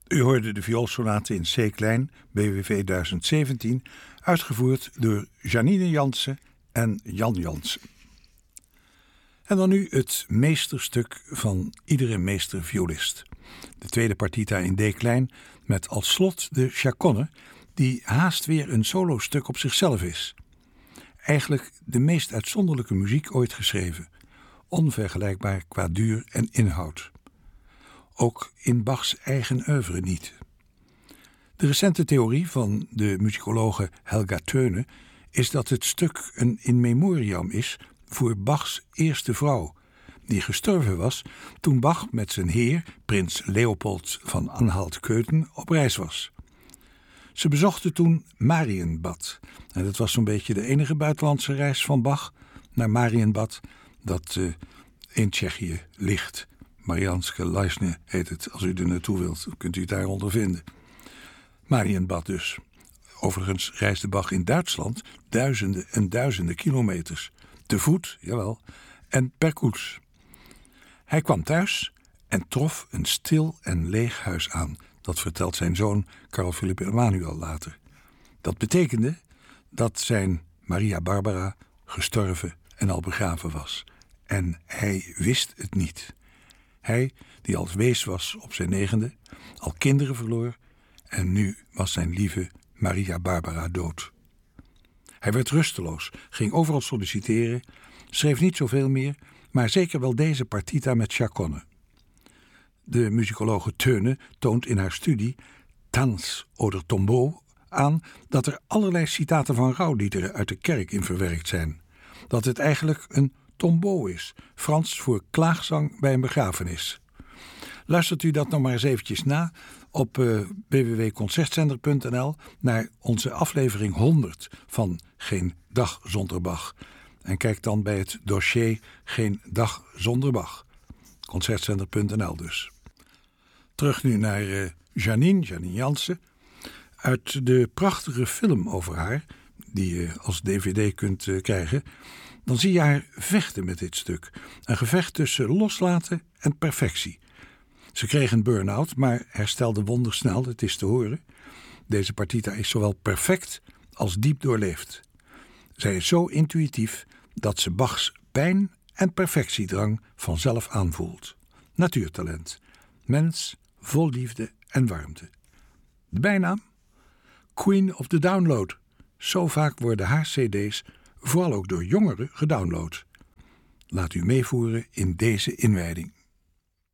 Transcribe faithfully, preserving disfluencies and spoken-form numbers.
U hoorde de vioolsonate in C-klein, B W V duizend zeventien, uitgevoerd door Janine Jansen en Jan Jansen. En dan nu het meesterstuk van iedere meesterviolist. De tweede partita in D-klein met als slot de chaconne, die haast weer een solostuk op zichzelf is. Eigenlijk de meest uitzonderlijke muziek ooit geschreven, onvergelijkbaar qua duur en inhoud. Ook in Bachs eigen oeuvre niet. De recente theorie van de muzikologe Helga Teune is dat het stuk een in memoriam is voor Bachs eerste vrouw, die gestorven was toen Bach met zijn heer, prins Leopold van Anhalt-Köthen, op reis was. Ze bezochten toen Marienbad. En dat was zo'n beetje de enige buitenlandse reis van Bach naar Marienbad, dat uh, in Tsjechië ligt. Mariánske Lázně heet het. Als u er naartoe wilt, kunt u het daaronder vinden. Marienbad dus. Overigens reisde Bach in Duitsland duizenden en duizenden kilometers. Te voet, jawel, en per koets. Hij kwam thuis en trof een stil en leeg huis aan. Dat vertelt zijn zoon Carl Philipp Emanuel later. Dat betekende dat zijn Maria Barbara gestorven en al begraven was. En hij wist het niet. Hij, die als wees was op zijn negende, al kinderen verloor, en nu was zijn lieve Maria Barbara dood. Hij werd rusteloos, ging overal solliciteren, schreef niet zoveel meer, maar zeker wel deze partita met chaconne. De muzikologe Teune toont in haar studie Tanz oder Tombeau aan dat er allerlei citaten van rouwliederen uit de kerk in verwerkt zijn. Dat het eigenlijk een tombeau is, Frans voor klaagzang bij een begrafenis. Luistert u dat nog maar eens eventjes na op uh, w w w punt concertzender punt n l naar onze aflevering honderd van Geen Dag Zonder Bach. En kijk dan bij het dossier Geen Dag Zonder Bach. concertzender punt n l dus. Terug nu naar uh, Janine, Janine Jansen. Uit de prachtige film over haar, die je als D V D kunt uh, krijgen, dan zie je haar vechten met dit stuk. Een gevecht tussen loslaten en perfectie. Ze kreeg een burn-out, maar herstelde wondersnel, het is te horen. Deze partita is zowel perfect als diep doorleefd. Zij is zo intuïtief dat ze Bachs pijn en perfectiedrang vanzelf aanvoelt. Natuurtalent. Mens vol liefde en warmte. De bijnaam? Queen of the Download. Zo vaak worden haar cd's vooral ook door jongeren gedownload. Laat u meevoeren in deze inwijding.